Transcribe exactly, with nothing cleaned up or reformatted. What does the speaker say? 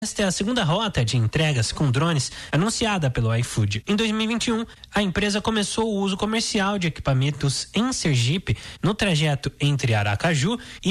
Esta é a segunda rota de entregas com drones anunciada pelo iFood. Em dois mil e vinte e um, a empresa começou o uso comercial de equipamentos em Sergipe, no trajeto entre Aracaju e